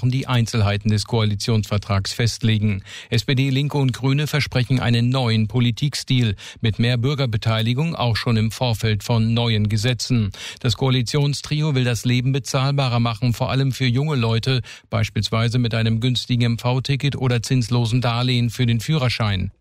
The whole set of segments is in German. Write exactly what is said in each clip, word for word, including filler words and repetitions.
Wochen die Einzelheiten des Koalitionsvertrags festlegen. S P D, Linke und Grüne versprechen einen neuen Politikstil mit mehr Bürgerbeteiligung, auch schon im Vorfeld von neuen Gesetzen. Das Koalitionstrio will das Leben bezahlbarer machen, vor allem für junge Leute, beispielsweise mit einem günstigen M V-Ticket oder zinslosen Darlehen für den Führerschein.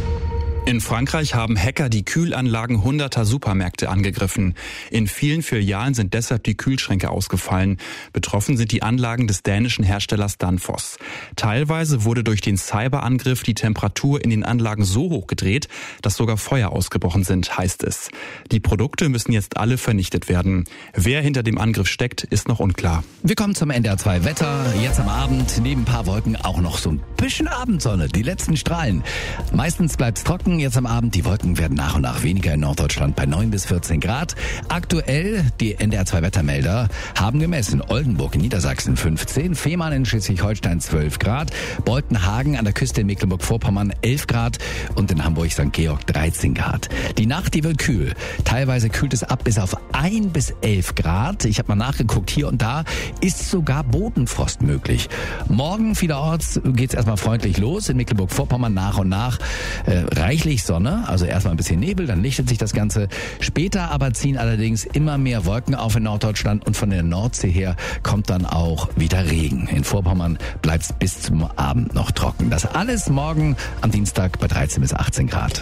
In Frankreich haben Hacker die Kühlanlagen hunderter Supermärkte angegriffen. In vielen Filialen sind deshalb die Kühlschränke ausgefallen. Betroffen sind die Anlagen des dänischen Herstellers Danfoss. Teilweise wurde durch den Cyberangriff die Temperatur in den Anlagen so hoch gedreht, dass sogar Feuer ausgebrochen sind, heißt es. Die Produkte müssen jetzt alle vernichtet werden. Wer hinter dem Angriff steckt, ist noch unklar. Wir kommen zum N D R zwei Wetter. Jetzt am Abend, neben ein paar Wolken, auch noch so ein bisschen Abendsonne. Die letzten Strahlen. Meistens bleibt's trocken. Jetzt am Abend, die Wolken werden nach und nach weniger in Norddeutschland bei neun bis vierzehn Grad. Aktuell, die N D R zwei Wettermelder haben gemessen. Oldenburg in Niedersachsen fünfzehn, Fehmarn in Schleswig-Holstein zwölf Grad, Boltenhagen an der Küste in Mecklenburg-Vorpommern elf Grad und in Hamburg Sankt Georg dreizehn Grad. Die Nacht, die wird kühl. Teilweise kühlt es ab bis auf ein bis elf Grad. Ich habe mal nachgeguckt, hier und da ist sogar Bodenfrost möglich. Morgen vielerorts geht's erstmal freundlich los. In Mecklenburg-Vorpommern nach und nach äh, reichlich Sonne, also erstmal ein bisschen Nebel, dann lichtet sich das Ganze. Später aber ziehen allerdings immer mehr Wolken auf in Norddeutschland und von der Nordsee her kommt dann auch wieder Regen. In Vorpommern bleibt es bis zum Abend noch trocken. Das alles morgen am Dienstag bei dreizehn bis achtzehn Grad.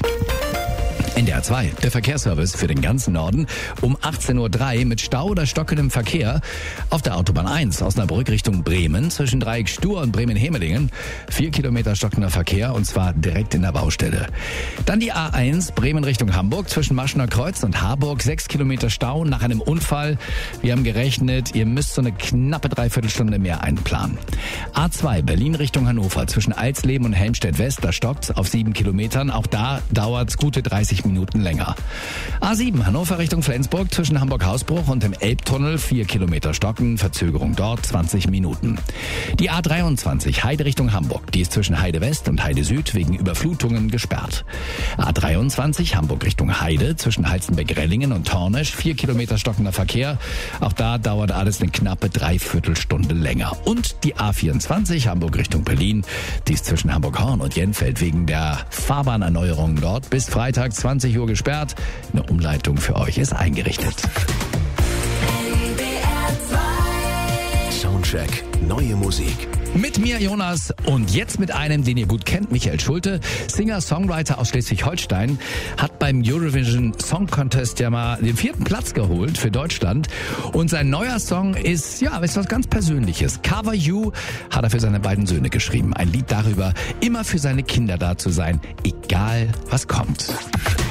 N D R zwei, der Verkehrsservice für den ganzen Norden. Um achtzehn Uhr drei mit Stau oder stockendem Verkehr auf der Autobahn eins Osnabrück Richtung Bremen zwischen Dreieck Stur und Bremen-Hemelingen. Vier Kilometer stockender Verkehr und zwar direkt in der Baustelle. Dann die A eins Bremen Richtung Hamburg zwischen Maschener Kreuz und Harburg. Sechs Kilometer Stau nach einem Unfall. Wir haben gerechnet, ihr müsst so eine knappe Dreiviertelstunde mehr einplanen. A zwei Berlin Richtung Hannover zwischen Alsleben und Helmstedt West. Da stockt's auf sieben Kilometern. Auch da dauert's gute dreißig Minuten länger. A sieben Hannover Richtung Flensburg zwischen Hamburg-Hausbruch und dem Elbtunnel vier Kilometer stocken, Verzögerung dort zwanzig Minuten. Die A dreiundzwanzig Heide Richtung Hamburg, die ist zwischen Heide West und Heide Süd wegen Überflutungen gesperrt. A dreiundzwanzig Hamburg Richtung Heide zwischen Halstenbeck-Rellingen und Tornisch vier Kilometer stockender Verkehr. Auch da dauert alles eine knappe Dreiviertelstunde länger. Und die A vierundzwanzig Hamburg Richtung Berlin, die ist zwischen Hamburg-Horn und Jenfeld wegen der Fahrbahnerneuerung dort bis Freitag zwanzig Uhr gesperrt. Eine Umleitung für euch ist eingerichtet. N D R zwei Soundcheck, neue Musik. Mit mir, Jonas, und jetzt mit einem, den ihr gut kennt, Michael Schulte, Singer-Songwriter aus Schleswig-Holstein, hat beim Eurovision Song Contest ja mal den vierten Platz geholt für Deutschland. Und sein neuer Song ist, ja, ist was ganz Persönliches. Cover You hat er für seine beiden Söhne geschrieben. Ein Lied darüber, immer für seine Kinder da zu sein, egal was kommt.